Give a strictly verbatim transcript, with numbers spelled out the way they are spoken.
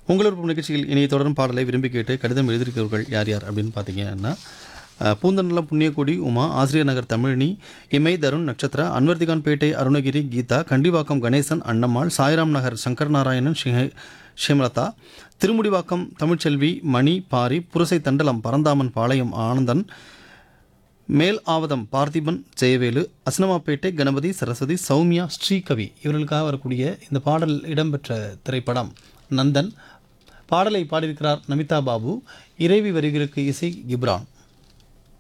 உங்கள் விருப்பம் நிகழ்ச்சியில் இனி தொடரும் பாடலை விரும்பி கேட்டு கடிதம் எழுதியிருக்கிறவர்கள் யார் யார் அப்படின்னு பார்த்தீங்கன்னா அஹ், பூந்தண்டலம் புண்ணியக்கோடி உமா, ஆசிரியர் நகர் தமிழினி, இமை தருண் நட்சத்திரா, அன்வர்திகான்பேட்டை அருணகிரி கீதா, கண்டிவாக்கம் கணேசன் அன்னம்மாள், சாய்ராம் நகர் சங்கர் நாராயணன் ஷி- ஷிமலதா, திருமுடிவாக்கம் தமிழ்ச்செல்வி, மணி பாரி, புரசை தண்டலம் பரந்தாமன் பாளையம் ஆனந்தன், மேல் ஆவதம் பார்த்திபன் ஜெயவேலு, அஸ்னமாப்பேட்டை கணபதி சரஸ்வதி, சௌமியா ஸ்ரீகவி இவர்களுக்காக வரக்கூடிய இந்த பாடல் இடம்பெற்ற திரைப்படம் நந்தன். பாடலை பாடியிருக்கிறார் நமிதா பாபு. இறைவி வரிகளுக்கு இசை கிப்ரான்.